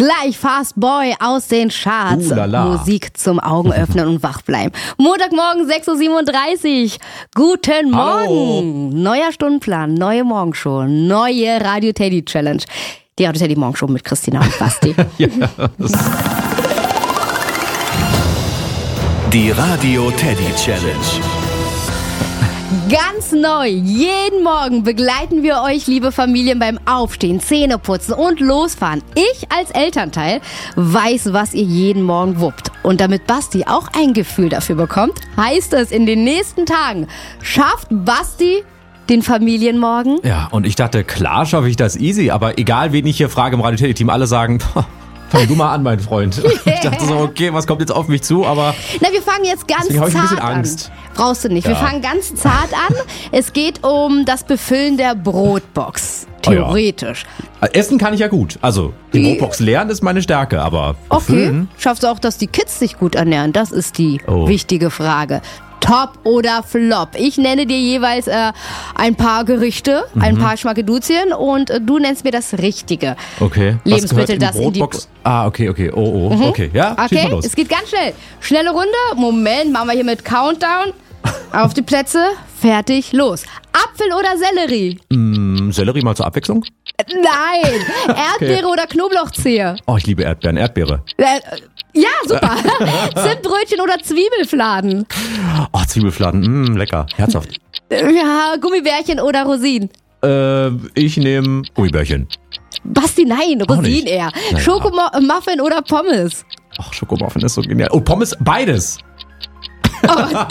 Gleich Fast Boy aus den Charts. Musik zum Augenöffnen und wachbleiben. Montagmorgen 6.37 Uhr. Guten Morgen. Hallo. Neuer Stundenplan, neue Morgenshow, neue Radio Teddy Challenge. Die Radio Teddy Morgenshow mit Christina und Basti. Die Radio Teddy Challenge. Ganz neu, jeden Morgen begleiten wir euch, liebe Familien, beim Aufstehen, Zähneputzen und Losfahren. Ich als Elternteil weiß, was ihr jeden Morgen wuppt. Und damit Basti auch ein Gefühl dafür bekommt, heißt es in den nächsten Tagen, schafft Basti den Familienmorgen? Ja, und ich dachte, klar schaffe ich das easy, aber egal, wen ich hier frage im Radio Teddy Team, alle sagen, fang du mal an, mein Freund. Ich dachte so, okay, was kommt jetzt auf mich zu, aber... Na, wir fangen jetzt ganz deswegen habe ich ein bisschen zart an. Angst. Brauchst du nicht. Wir fangen ganz zart an. Es geht um das Befüllen der Brotbox. Theoretisch. Oh ja. Essen kann ich ja gut. Also, die Brotbox leeren ist meine Stärke, aber befüllen... Okay, schaffst du auch, dass die Kids sich gut ernähren? Das ist die wichtige Frage. Top oder Flop? Ich nenne dir jeweils ein paar Gerichte, ein paar Schmackeduzien und du nennst mir das Richtige. Okay. Lebensmittel, das in die Brotbox? Okay. Okay, ja, schieß mal Okay, los. es geht ganz schnell. Schnelle Runde. Moment, machen wir hier mit Countdown. Auf die Plätze, fertig, los. Apfel oder Sellerie? Sellerie mal zur Abwechslung? Nein. Erdbeere oder Knoblauchzehe? Oh, ich liebe Erdbeeren. Erdbeere. Ja, super. Zimtbrötchen oder Zwiebelfladen? Oh, Zwiebelfladen. Lecker. Herzhaft. Ja, Gummibärchen oder Rosinen? Ich nehme Gummibärchen. Basti, nein, Rosinen nicht. eher. Naja. Schokomuffin oder Pommes? Ach, Schokomuffin ist so genial. Oh, Pommes, beides. Ich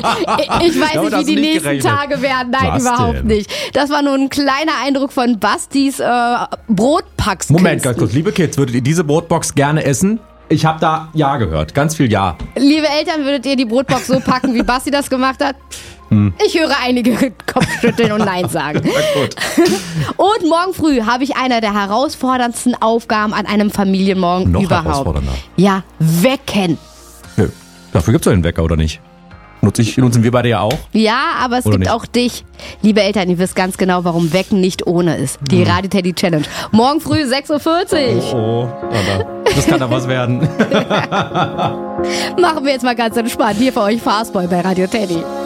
weiß glaube, nicht, das wie die nicht nächsten gerechnet. Tage werden. Nein, Was überhaupt denn? nicht. Das war nur ein kleiner Eindruck von Bastis Brotpacks. Moment, ganz kurz. Liebe Kids, würdet ihr diese Brotbox gerne essen? Ich habe da Ja gehört. Ganz viel Ja. Liebe Eltern, würdet ihr die Brotbox so packen, wie Basti das gemacht hat? Ich höre einige Kopfschütteln und Nein sagen. Na gut. Und morgen früh habe ich eine der herausforderndsten Aufgaben an einem Familienmorgen Noch überhaupt. herausfordernder. Ja, wecken. Nö. Dafür gibt's doch den Wecker, oder nicht? Nutzen wir beide ja auch. Ja, aber es Oder gibt nicht? auch dich. Liebe Eltern, ihr wisst ganz genau, warum Wecken nicht ohne ist. Die Radio Teddy Challenge. Morgen früh 6.40 Uhr. Oh, das kann da was werden. Machen wir jetzt mal ganz entspannt. Hier für euch Fastboy bei Radio Teddy.